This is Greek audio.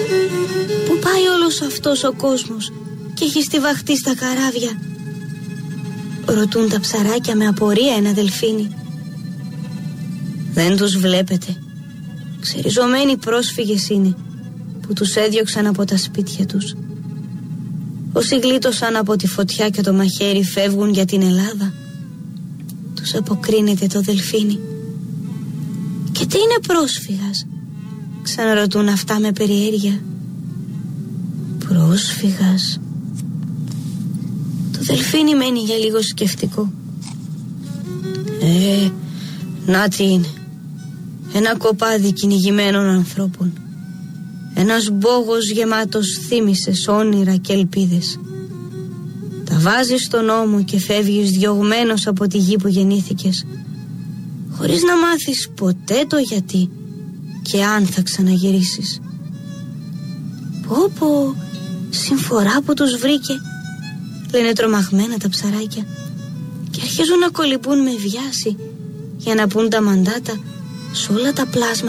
Πού πάει όλος αυτός ο κόσμος και έχει στιβαχτεί στα καράβια? Ρωτούν τα ψαράκια με απορία ένα δελφίνι. Δεν τους βλέπετε? Ξεριζωμένοι πρόσφυγες είναι που τους έδιωξαν από τα σπίτια τους. Όσοι γλίτωσαν από τη φωτιά και το μαχαίρι φεύγουν για την Ελλάδα. Τους αποκρίνεται το δελφίνι. Και τι είναι πρόσφυγας? Ξαναρωτούν αυτά με περιέργεια. Πρόσφυγας. Το δελφίνι μένει για λίγο σκεφτικό. Να τι είναι? Ένα κοπάδι κυνηγημένων ανθρώπων. Ένας μπόγος γεμάτος θύμησες, όνειρα και ελπίδες. Τα βάζεις στον ώμο και φεύγεις διωγμένος από τη γη που γεννήθηκες, χωρίς να μάθεις ποτέ το γιατί και αν θα ξαναγυρίσεις. Πω, συμφορά που τους βρήκε, λένε τρομαγμένα τα ψαράκια, και αρχίζουν να κολυμπούν με βιάση για να πούν τα μαντάτα σε όλα τα πλάσματα